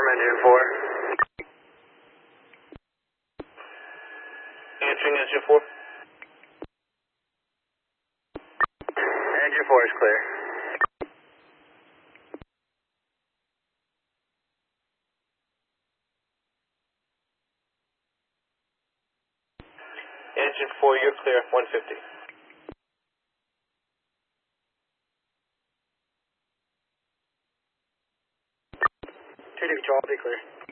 from engine 4. Answering engine 4. Engine 4 is clear. Engine 4, you're clear, 150. 2 to control, be clear.